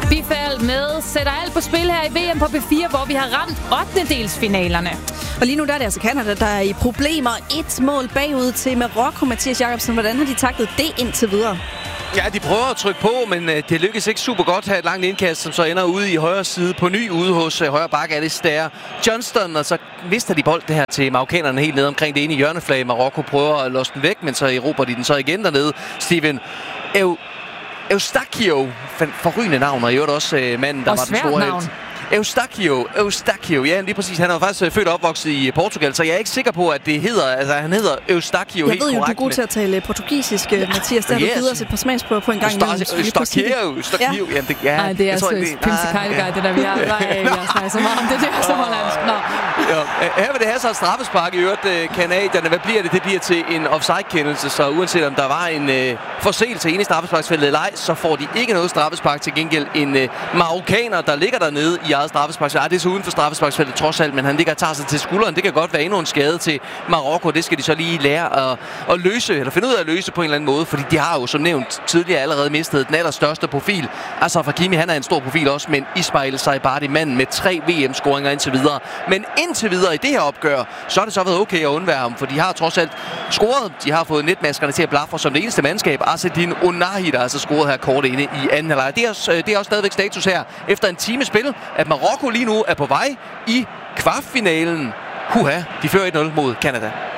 Bifald med sætter alt på spil her i VM på B4, hvor vi har ramt 8. Og lige nu der er det altså Canada, der er i problemer. 1 mål bagud til Marokko. Mathias Jacobsen, hvordan har de taklet det indtil videre? Ja, de prøver at trykke på, men det lykkes ikke super godt at have et langt indkast, som så ender ude i højre side på ny ude hos højre bakke Alistair Johnston, og så mister de bold det her til marokkanerne helt nede omkring det ene hjørneflag. Marokko prøver at låse den væk, men så erobrer de den så igen dernede. Steven Eustáquio, forrygende navn, og i øvrigt også manden, der og var den store navn. Eustáquio, ja, lige præcis. Han er jo faktisk født og opvokset i Portugal, så jeg er ikke sikker på, at det hedder, altså han hedder Eustáquio helt korrekt. Jeg ved jo, du er god til at tale portugisisk, Mathias. Der har du givet os et par smagsprøver på en gang. Eustáquio, jamen det, ja. Nej, det er altså Pimse Kejlegej, det der vi har snakket så meget om. Det er så hollandsk. Nå. Ja, her vil det have så et straffespark i øvrigt, kanadierne. Hvad bliver det? Det bliver til en offside-kendelse, så uanset om der var en forseelse inde i straffesparksfeltet eller ej, så får de ikke noget straffespark. Til gengæld en marokkaner, der ligger dernede i eget straffesparksfelt. Det er så uden for straffesparksfeltet trods alt, men han ligger og tager sig til skulderen. Det kan godt være endnu en skade til Marokko. Det skal de så lige lære at løse, eller finde ud af at løse på en eller anden måde, fordi de har jo som nævnt tidligere allerede mistet den allerstørste profil. Altså Hakimi, han er en stor profil også, men Ismail Saibari, manden med 3 VM-scoringer indtil videre. Men indtil videre i det her opgør, så har det så været okay at undvære ham, for de har trods alt scoret. De har fået netmaskerne til at blafre som det eneste mandskab. Azzedine Ounahi, der altså scoret her kort inde i anden halvleg. Det er også stadigvæk status her efter en time spil, at Marokko lige nu er på vej i kvartfinalen. De fører 1-0 mod Canada.